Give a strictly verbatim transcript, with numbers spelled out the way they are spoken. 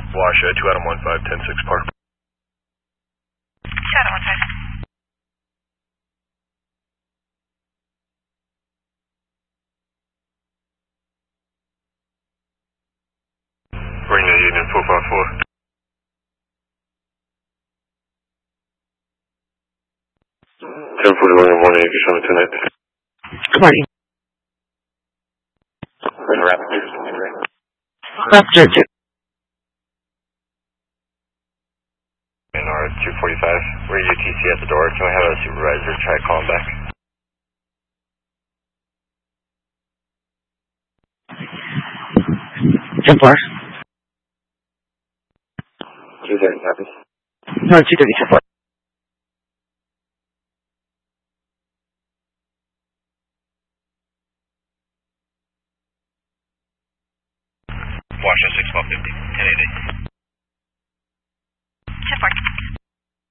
Wash, uh, two Adam one five, ten six Park. two Adam one five. Marina Union four five four. ten forty-one in the morning, you can show me tonight. Good morning. Marina Rapid two. Raptor two. N R two forty-five, we're U T C at the door. Can we have a supervisor try calling back? ten four. two thirty, copy. No, two thirty, ten four. Wash, six twelve fifty, ten eighty. ten four.